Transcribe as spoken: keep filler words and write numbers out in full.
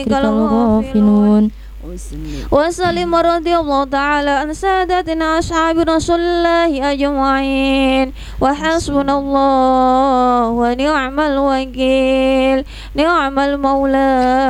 الغافلون. وسلم رضي الله تعالى عن سادتنا أصحاب رسول الله أجمعين. وحسبنا الله ونعم الوكيل، نعم المولى